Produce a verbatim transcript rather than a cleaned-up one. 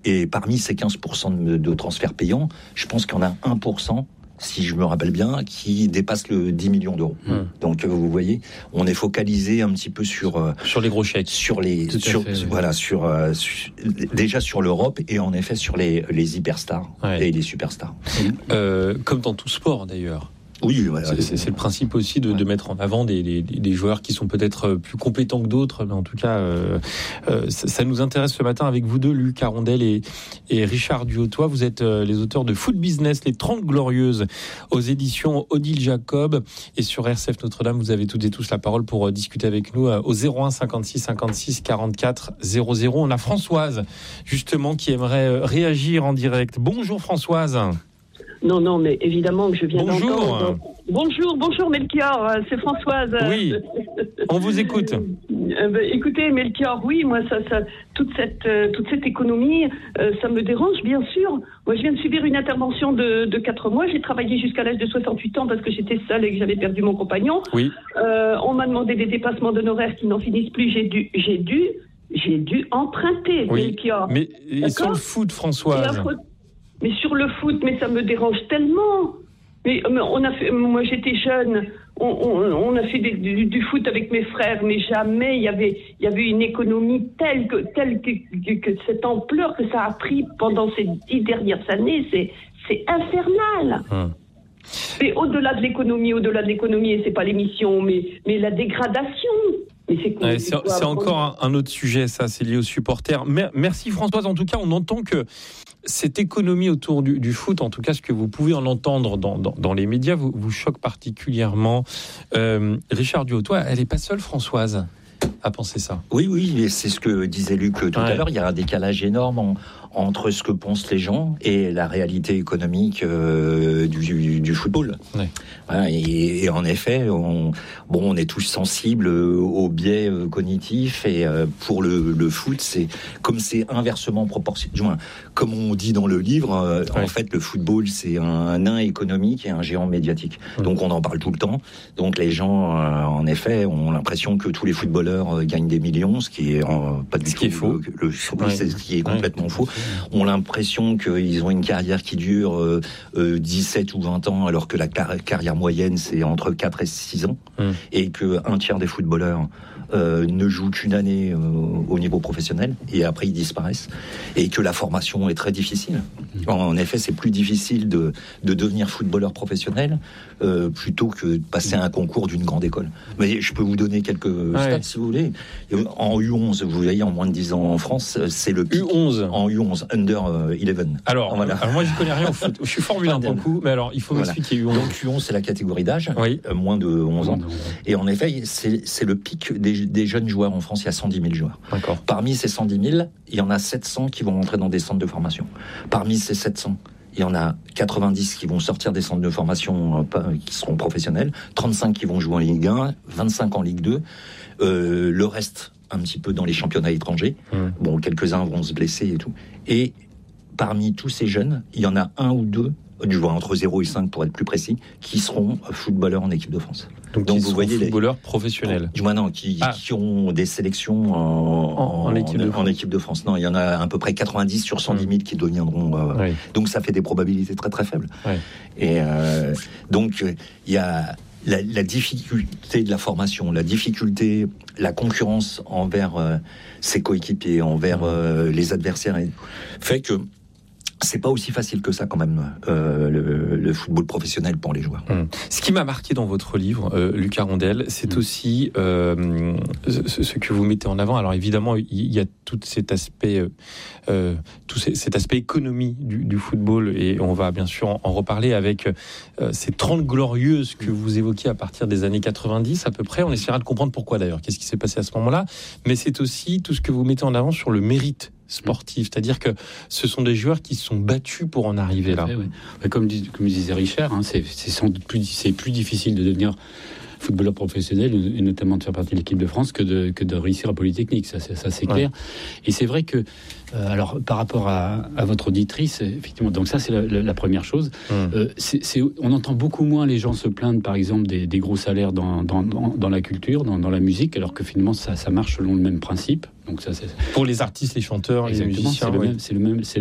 Et parmi ces quinze pour cent de, de transferts payants, je pense qu'il y en a un pour cent, si je me rappelle bien, qui dépasse le dix millions d'euros. Mmh. Donc, vous voyez, on est focalisé un petit peu sur... Euh, sur les gros chèques. Sur les... Tout sur, fait, voilà, oui. sur, euh, sur... Déjà sur l'Europe et en effet sur les, les hyperstars ouais. et les superstars. Euh, comme dans tout sport, d'ailleurs. Oui, voilà. c'est, c'est, c'est le principe aussi de, ouais. de mettre en avant des, des, des joueurs qui sont peut-être plus compétents que d'autres, mais en tout cas, euh, euh, ça, ça nous intéresse ce matin avec vous deux, Luc Arondel et, et Richard Duhautoy. Vous êtes euh, les auteurs de Foot Business, les trente Glorieuses, aux éditions Odile Jacob. Et sur R C F Notre-Dame, vous avez toutes et tous la parole pour euh, discuter avec nous euh, au zéro un cinquante-six cinquante-six quarante-quatre zéro zéro. On a Françoise, justement, qui aimerait euh, réagir en direct. Bonjour Françoise. Non, non, mais évidemment que je viens bonjour. d'entendre. Bonjour, bonjour Melchior, c'est Françoise. Oui, on vous écoute. Euh, bah, écoutez Melchior, oui, moi, ça, ça, toute cette, euh, toute cette économie, euh, ça me dérange, bien sûr. Moi, je viens de subir une intervention de, de quatre mois. J'ai travaillé jusqu'à l'âge de soixante-huit ans parce que j'étais seule et que j'avais perdu mon compagnon. Oui. Euh, on m'a demandé des dépassements d'honoraires qui n'en finissent plus. J'ai dû, j'ai dû, j'ai dû emprunter, oui. Melchior. Mais et sur le foot, Françoise. Mais sur le foot, mais ça me dérange tellement. Mais, mais on a fait, moi j'étais jeune, on, on, on a fait des, du, du foot avec mes frères, mais jamais il y avait, il y avait une économie telle que, telle que, que, que cette ampleur que ça a pris pendant ces dix dernières années, c'est, c'est infernal. Hum. Mais au-delà de l'économie, au-delà de l'économie, et c'est pas l'émission, mais, mais la dégradation. Mais c'est, quoi, ouais, c'est, c'est, quoi, c'est encore un, un autre sujet, ça, c'est lié aux supporters. Merci Françoise, en tout cas, on entend que cette économie autour du, du foot, en tout cas ce que vous pouvez en entendre dans, dans, dans les médias, vous, vous choque particulièrement. Euh, Richard Duhautoy, elle n'est pas seule, Françoise, à penser ça. Oui, oui, c'est ce que disait Luc tout ouais. à l'heure. Il y a un décalage énorme en, entre ce que pensent les gens et la réalité économique euh, du, du football. Ouais. Voilà, et, et en effet, on, bon, on est tous sensibles aux biais cognitifs et euh, pour le, le foot, c'est comme c'est inversement proportionnel. Du moins, comme on dit dans le livre, euh, ouais. en fait, le football, c'est un nain économique et un géant médiatique. Ouais. Donc, on en parle tout le temps. Donc, les gens, euh, en effet, ont l'impression que tous les footballeurs euh, gagnent des millions, ce qui est euh, pas du ce tout qui est faux. Le, le, ouais. c'est ce qui est complètement ouais. faux. On a l'impression qu'ils ont une carrière qui dure euh, euh, dix-sept ou vingt ans, alors que la car- carrière moyenne, c'est entre quatre et six ans. Mmh. Et qu'un tiers des footballeurs euh, ne jouent qu'une année euh, au niveau professionnel, et après ils disparaissent. Et que la formation est très difficile. Mmh. En effet, c'est plus difficile de, de devenir footballeur professionnel euh, plutôt que de passer à un concours d'une grande école. Mais je peux vous donner quelques ouais. stats, si vous voulez. En U onze, vous voyez, en moins de dix ans en France, c'est le pic. U onze. En U onze, under onze. Alors, voilà. alors moi, je connais rien au foot. Je suis Formule un pour le coup, mais alors, il faut voilà. m'expliquer U onze. Donc, U onze, c'est la catégorie d'âge, oui. euh, moins de onze ans. Et en effet, c'est, c'est le pic des, des jeunes joueurs en France. Il y a cent dix mille joueurs. D'accord. Parmi ces cent dix mille, il y en a sept cents qui vont rentrer dans des centres de formation. Parmi ces sept cents, il y en a quatre-vingt-dix qui vont sortir des centres de formation euh, qui seront professionnels, trente-cinq qui vont jouer en Ligue un, vingt-cinq en Ligue deux, euh, le reste un petit peu dans les championnats étrangers. Mmh. Bon, quelques-uns vont se blesser et tout. Et parmi tous ces jeunes, il y en a un ou deux, du vois entre zéro et cinq pour être plus précis, qui seront footballeurs en équipe de France. Donc, Donc vous voyez footballeurs les professionnels. Du moins non, qui, ah. qui ont des sélections en, en, en, équipe en, en équipe de France. Non, il y en a à peu près quatre-vingt-dix sur cent dix mille mmh. qui deviendront. Euh, oui. Donc ça fait des probabilités très très faibles. Oui. Et euh, donc il y a la, la difficulté de la formation, la difficulté, la concurrence envers euh, ses coéquipiers, envers euh, les adversaires, fait que c'est pas aussi facile que ça quand même, euh, le, le football professionnel pour les joueurs. Mmh. Ce qui m'a marqué dans votre livre, euh, Luc Arondel, c'est mmh. aussi euh, ce, ce que vous mettez en avant. Alors évidemment, il y a tout cet aspect, euh, tout cet aspect économie du, du football, et on va bien sûr en, en reparler avec euh, ces trente glorieuses que vous évoquiez à partir des années quatre-vingt-dix à peu près. On essaiera de comprendre pourquoi d'ailleurs, qu'est-ce qui s'est passé à ce moment-là. Mais c'est aussi tout ce que vous mettez en avant sur le mérite sportif, c'est-à-dire que ce sont des joueurs qui se sont battus pour en arriver là. Ouais, ouais. Comme, dis, comme disait Richard, hein, c'est, c'est sans doute plus, c'est plus difficile de devenir footballeur professionnel, et notamment de faire partie de l'équipe de France, que de, que de réussir à Polytechnique. Ça, c'est, ça, c'est clair. Ouais. Et c'est vrai que, euh, alors, par rapport à, à votre auditrice, effectivement, donc ça, c'est la, la, la première chose. Mmh. Euh, c'est, c'est, on entend beaucoup moins les gens se plaindre, par exemple, des, des gros salaires dans, dans, dans, dans la culture, dans, dans la musique, alors que finalement, ça, ça marche selon le même principe. Donc ça, c'est... Pour les artistes, les chanteurs, exactement, les musiciens, c'est le oui. même, c'est le même, c'est